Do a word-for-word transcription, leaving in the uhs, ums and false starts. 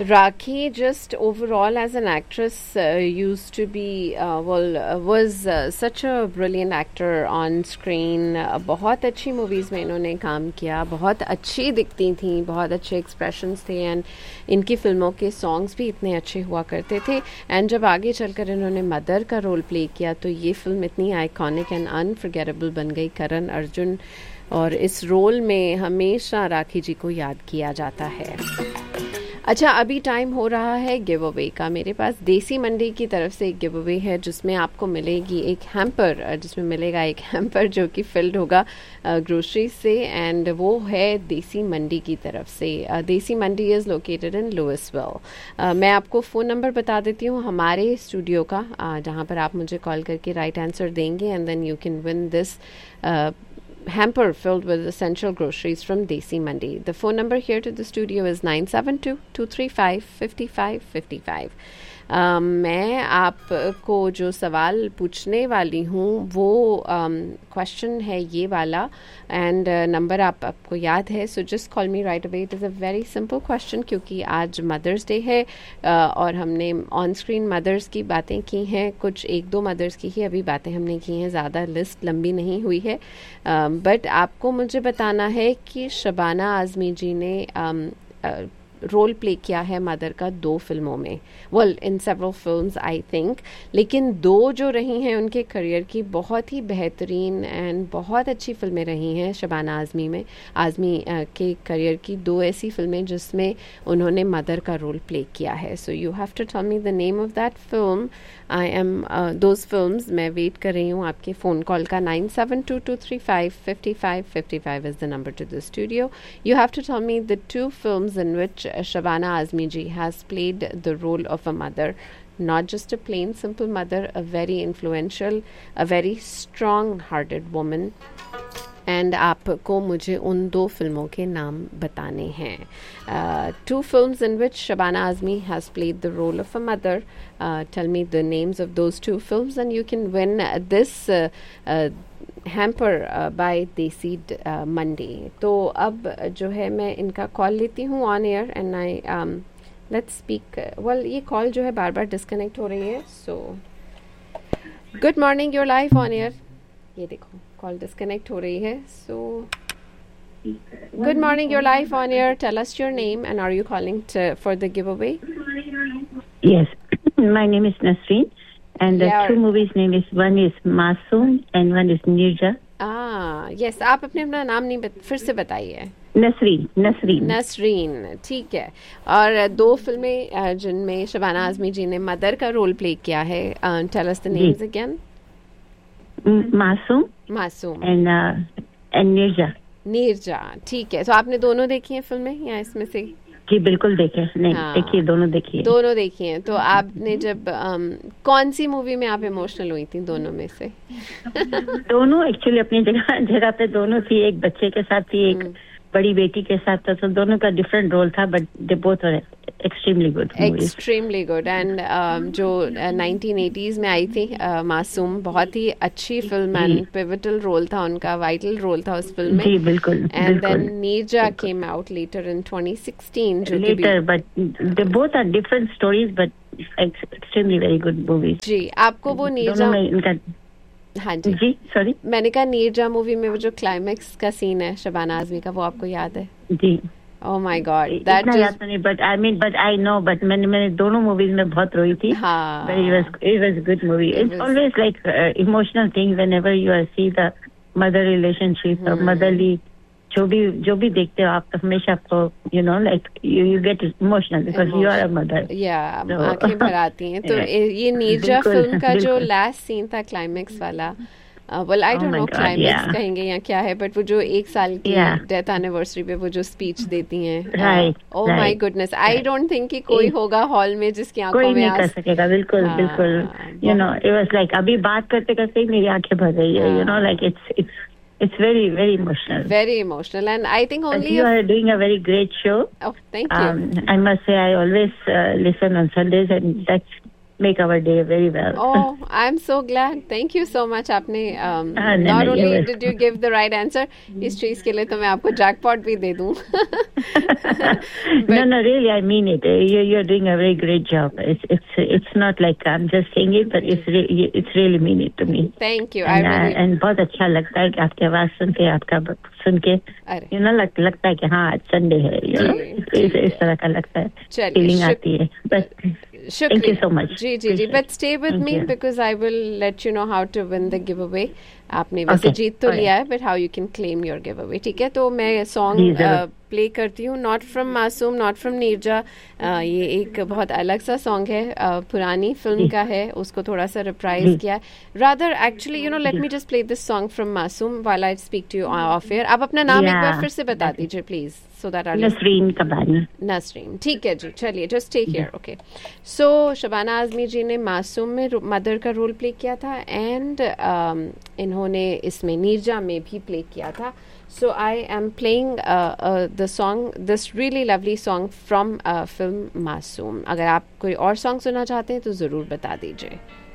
Rakhi, just overall as an actress, uh, used to be, uh, well, uh, was uh, such a brilliant actor on screen. Uh, बहुत अच्छी movies में इन्होंने काम किया, बहुत अच्छी दिखती थी, बहुत अच्छे expressions थे, and इनकी फिल्मों के songs भी इतने अच्छे हुआ करते थे. And जब आगे चलकर इन्होंने मदर का रोल प्ले किया तो ये फिल्म इतनी iconic and unforgettable बन गई. करण अर्जुन और इस रोल में हमेशा राखी जी को याद किया जाता है. अच्छा, अभी टाइम हो रहा है गिव अवे का. मेरे पास देसी मंडी की तरफ से एक गिव अवे है जिसमें आपको मिलेगी एक हैम्पर, जिसमें मिलेगा एक हैम्पर जो कि फिल्ड होगा ग्रोसरी से, एंड वो है देसी मंडी की तरफ से. देसी मंडी इज़ लोकेटेड इन लुइसविल. मैं आपको फ़ोन नंबर बता देती हूँ हमारे स्टूडियो का, uh, जहाँ पर आप मुझे कॉल करके राइट आंसर देंगे, and then you can win this hamper filled with essential groceries from Desi Mandi. The phone number here to the studio is nine seven two, two three five, five five five five. Uh, मैं आपको जो सवाल पूछने वाली हूँ वो question um, है ये वाला, एंड नंबर uh, आप आपको याद है, so just call me right away. It is a very simple question क्योंकि आज मदर्स डे है uh, और हमने ऑन स्क्रीन मदर्स की बातें की हैं, कुछ एक दो मदर्स की ही अभी बातें हमने की हैं, ज़्यादा लिस्ट लंबी नहीं हुई है. बट uh, आपको मुझे बताना है कि शबाना आज़मी जी ने um, uh, रोल प्ले किया है मदर का दो फिल्मों में, well in several films I think, लेकिन दो जो रही हैं उनके करियर की बहुत ही बेहतरीन एंड बहुत अच्छी फिल्में रही हैं शबाना आज़मी में आज़मी के करियर की दो ऐसी फिल्में जिसमें उन्होंने मदर का रोल प्ले किया है. So you have to tell me the name of that film. I am those films. मैं वेट कर रही हूँ आपके फ़ोन कॉल का. Nine seven to to three five fifty five fifty five is the number two the studio. You have to tell me the two films in which Shabana Azmi ji has played the role of a mother, not just a plain simple mother, a very influential, a very strong-hearted woman. And आपको मुझे उन दो फिल्मों के नाम बताने हैं. To films in which Shabana Azmi has played the role of a mother. Tell me the names of those two films and you can win this hamper bye देसी मंडी. तो अब जो है मैं इनका कॉल लेती हूँ on air and I let's speak. Well ये कॉल जो है बार बार डिस्कनेक्ट हो रही है. So good morning, your life on air. ये देखो कॉल डिस्कनेक्ट हो रही है. So good morning, your life on air. Tell us your name and are you calling for the give away? Yes, my name is Nasreen, and the yeah. two movies name is one is Masoom and one is Nirja. Ah, yes. आप अपने अपना नाम नहीं बत, फिर से बताइए. नसरीन. नसरीन. नसरीन, ठीक है. और दो फिल्में जिनमें शबाना आज़मी जी ने मदर का रोल प्ले किया है. Tell us the names again. मासूम. मासूम एंड एंड नीरजा. नीरजा, ठीक है. तो आपने दोनों देखी हैं फिल्में या इसमें से? जी बिल्कुल देखे. नहीं हाँ, देखिए दोनों देखिए. दोनों देखी हैं. तो आपने जब um, कौन सी मूवी में आप इमोशनल हुई थी दोनों में से? दोनों एक्चुअली अपनी जगह जगह पे दोनों थी. एक बच्चे के साथ थी, एक बड़ी बेटी के साथ था, तो दोनों का डिफरेंट रोल था, but they both were extremely good. Extremely good. And जो नाइनटीन एटीज़ में आई थी uh, मासूम, बहुत ही अच्छी फिल्म एंड पिवटल रोल था उनका, वाइटल रोल था उस फिल्म में. जी बिल्कुल. And then Neerja came out later in twenty sixteen, जो letter, but they both are different stories but extremely very good movies. जी, आपको वो नीरजा, हाँ जी जी सॉरी, मैंने कहा नीरजा मूवी में वो जो क्लाइमेक्स का सीन है शबाना आज़मी का, वो आपको याद है? जी. Oh my God, that is... याद नहीं, but I mean, but I know, but मैंने मैंने दोनों मूवीज में बहुत रोई थी. हाँ. But it was it was a good movie. It It's was... always like uh, emotional thing whenever you uh, see the mother relationship hmm. or motherly. जो भी जो भी देखते हो आप, तो हमेशा आपको you know like you you get emotional because Emotion. you are a mother. Yeah, so, आंखें भर आती हैं. तो ये नीरजा फिल्म का जो लास्ट सीन था क्लाइमेक्स वाला, well I don't know climax कहेंगे या क्या है, बट वो जो एक साल की डेथ एनिवर्सरी पे वो जो स्पीच देती हैं, oh my goodness, I don't think कि कोई होगा हॉल में जिसकी आंखों में कोई नहीं कर सकेगा. बिल्कुल बिल्कुल. You know it was like अभी बात करते करते ही मेरी आंखें भर रही है. You know like it's it's It's very, very emotional. Very emotional, and I think only but you are doing a very great show. Oh, thank you. Um, I must say, I always uh, listen on Sundays, and that's make our day very well. Oh, I'm so glad. Thank you so much. आपने um, Ah, no, not no, only you're did you give the right answer, इस चीज के लिए तो मैं आपको jackpot भी दे दूँ. No, no, really, I mean it. You, you're doing a very great job. It's, it's, it's not like I'm just saying it, but it's, re- it's really mean it to me. Thank you. And, I really. uh, and बहुत अच्छा लगता है कि आपकी आवाज सुन के, आपका सुन के, अरे. you know, लग, लगता है कि हाँ आज संडे है, you know, इस, इस तरह का लगता है, फीलिंग आती है. But thank you so much. Ji ji ji. But stay with Thank me you. because I will let you know how to win the giveaway. आपने वैसे Okay. जीत तो Alright. लिया है, but how you can claim your giveaway. ठीक है, तो मैं जी, song जरूर. प्ले करती हूँ. नॉट फ्रॉम मासूम, नॉट फ्रॉम नीरजा. ये एक बहुत अलग सा सॉन्ग है, uh, पुरानी फिल्म का है, उसको थोड़ा सा रिप्राइज किया है. Rather actually you know let me just play this song from मासूम while I speak to you of air. आप अपना नाम एक बार Yeah. फिर से बता दीजिए please, so that are Nasreen कबानी. Nasreen. ठीक है जी, चलिए जस्ट स्टे हियर. ओके, सो शबाना आजमी जी ने मासूम में मदर का रोल प्ले किया था, एंड um, इन्होंने इसमें नीरजा में भी प्ले किया था. सो I am playing the song, this really lovely song from film मासूम. अगर आप कोई और सॉन्ग सुनना चाहते हैं तो ज़रूर बता दीजिए.